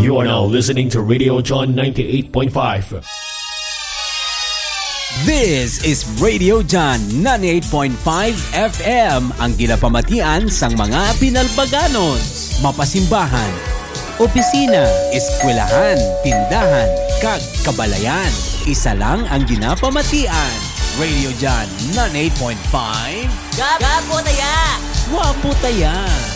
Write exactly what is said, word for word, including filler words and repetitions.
You are now listening to Radio John ninety-eight point five. This is Radio John ninety-eight point five F M, ang ginapamatian sang mga Pinalbaganos, mapasimbahan, opisina, eskwelahan, tindahan, kag kabalayan. Isa lang ang ginapamatian. Radio John ninety-eight point five. Gapo taya! Wapo taya!